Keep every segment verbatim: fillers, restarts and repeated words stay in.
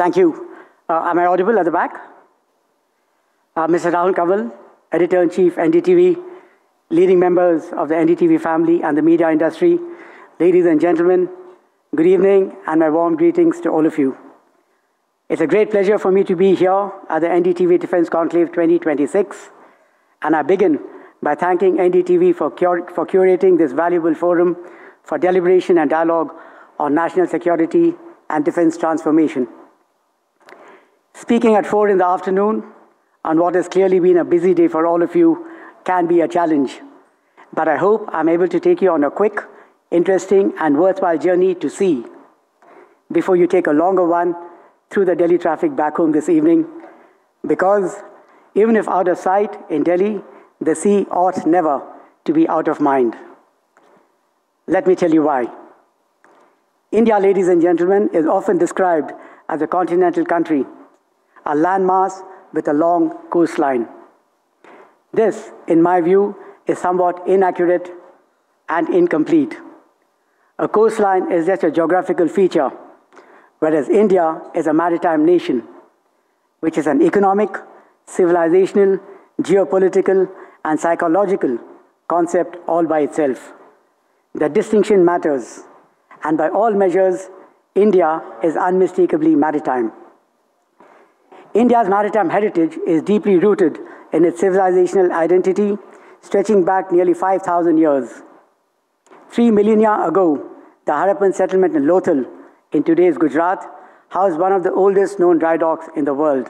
Thank you. Uh, am I audible at the back? Uh, Mister Rahul Kanwal, Editor-in-Chief, N D T V, leading members of the N D T V family and the media industry, ladies and gentlemen, good evening and my warm greetings to all of you. It's a great pleasure for me to be here at the N D T V Defense Conclave twenty twenty-six, and I begin by thanking N D T V for, cur for curating this valuable forum for deliberation and dialogue on national security and defense transformation. Speaking at four in the afternoon on what has clearly been a busy day for all of you can be a challenge, but I hope I'm able to take you on a quick, interesting, and worthwhile journey to sea before you take a longer one through the Delhi traffic back home this evening, because even if out of sight in Delhi, the sea ought never to be out of mind. Let me tell you why. India, ladies and gentlemen, is often described as a continental country, a landmass with a long coastline. This, in my view, is somewhat inaccurate and incomplete. A coastline is just a geographical feature, whereas India is a maritime nation, which is an economic, civilizational, geopolitical, and psychological concept all by itself. The distinction matters, and by all measures, India is unmistakably maritime. India's maritime heritage is deeply rooted in its civilizational identity, stretching back nearly five thousand years. Three millennia ago, the Harappan settlement in Lothal, in today's Gujarat, housed one of the oldest known dry docks in the world.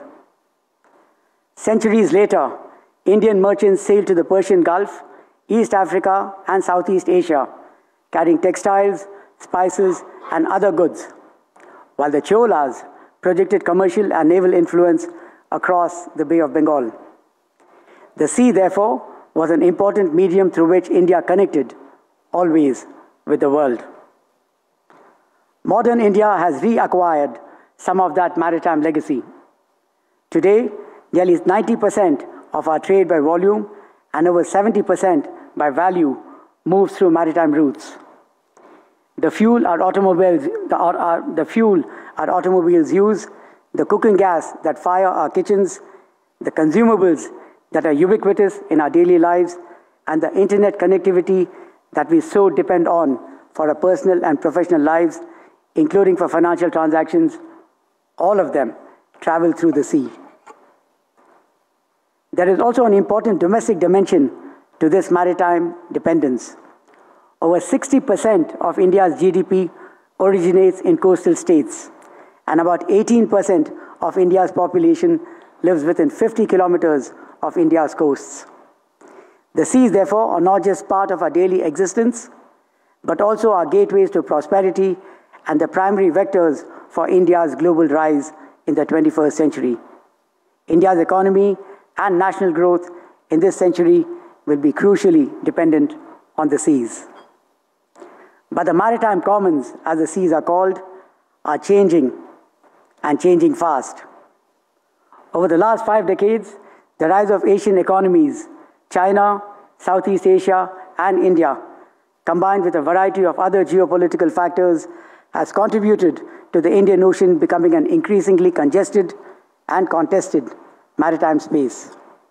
Centuries later, Indian merchants sailed to the Persian Gulf, East Africa, and Southeast Asia, carrying textiles, spices, and other goods, while the Cholas projected commercial and naval influence across the Bay of Bengal. The sea, therefore, was an important medium through which India connected, always, with the world. Modern India has reacquired some of that maritime legacy. Today, nearly ninety percent of our trade by volume and over seventy percent by value moves through maritime routes. The fuel our automobiles, the, our, the fuel our automobiles use, the cooking gas that fire our kitchens, the consumables that are ubiquitous in our daily lives, and the internet connectivity that we so depend on for our personal and professional lives, including for financial transactions, all of them travel through the sea. There is also an important domestic dimension to this maritime dependence. Over sixty percent of India's G D P originates in coastal states, and about eighteen percent of India's population lives within fifty kilometers of India's coasts. The seas, therefore, are not just part of our daily existence, but also our gateways to prosperity and the primary vectors for India's global rise in the twenty-first century. India's economy and national growth in this century will be crucially dependent on the seas. But the maritime commons, as the seas are called, are changing, and changing fast. Over the last five decades, the rise of Asian economies, China, Southeast Asia, and India, combined with a variety of other geopolitical factors, has contributed to the Indian Ocean becoming an increasingly congested and contested maritime space.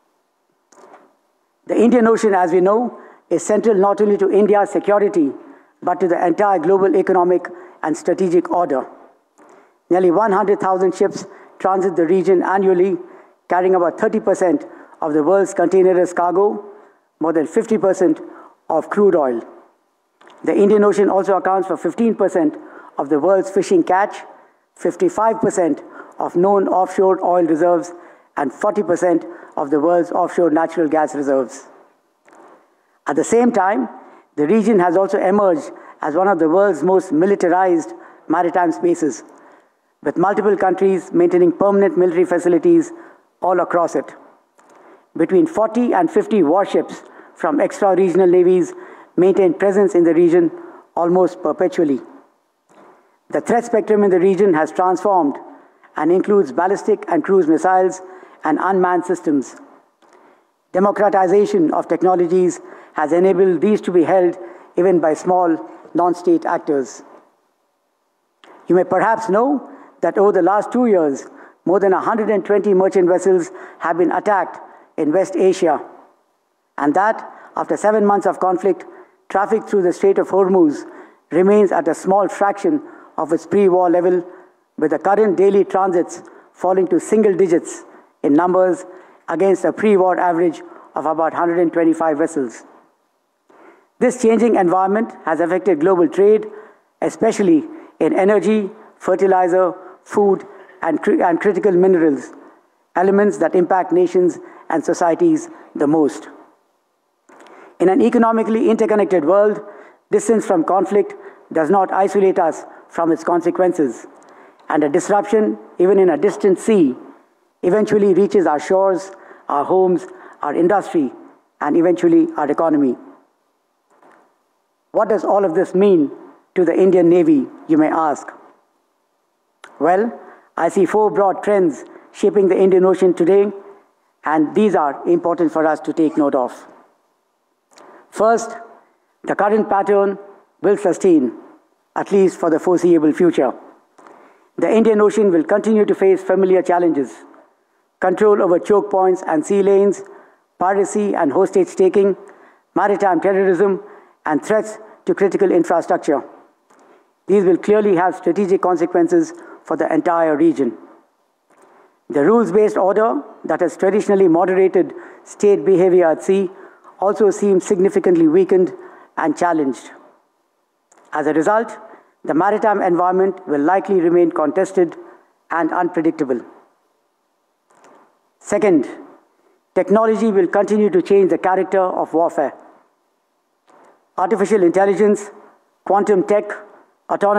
The Indian Ocean, as we know, is central not only to India's security, but to the entire global economic and strategic order. Nearly one hundred thousand ships transit the region annually, carrying about thirty percent of the world's containerist cargo, more than fifty percent of crude oil. The Indian Ocean also accounts for fifteen percent of the world's fishing catch, fifty-five percent of known offshore oil reserves, and forty percent of the world's offshore natural gas reserves. At the same time, the region has also emerged as one of the world's most militarized maritime spaces, with multiple countries maintaining permanent military facilities all across it. Between forty and fifty warships from extra-regional navies maintain presence in the region almost perpetually. The threat spectrum in the region has transformed and includes ballistic and cruise missiles and unmanned systems. Democratization of technologies has enabled these to be held even by small non-state actors. You may perhaps know that over the last two years, more than one hundred twenty merchant vessels have been attacked in West Asia, and that, after seven months of conflict, traffic through the Strait of Hormuz remains at a small fraction of its pre-war level, with the current daily transits falling to single digits in numbers against a pre-war average of about one hundred twenty-five vessels. This changing environment has affected global trade, especially in energy, fertilizer, food, and, cri- and critical minerals, elements that impact nations and societies the most. In an economically interconnected world, distance from conflict does not isolate us from its consequences, and a disruption, even in a distant sea, eventually reaches our shores, our homes, our industry, and eventually our economy. What does all of this mean to the Indian Navy, you may ask? Well, I see four broad trends shaping the Indian Ocean today, and these are important for us to take note of. First, the current pattern will sustain, at least for the foreseeable future. The Indian Ocean will continue to face familiar challenges: control over choke points and sea lanes, piracy and hostage taking, maritime terrorism, and threats to critical infrastructure. These will clearly have strategic consequences for the entire region. The rules-based order that has traditionally moderated state behavior at sea also seems significantly weakened and challenged. As a result, the maritime environment will likely remain contested and unpredictable. Second, technology will continue to change the character of warfare. Artificial intelligence, quantum tech, autonomous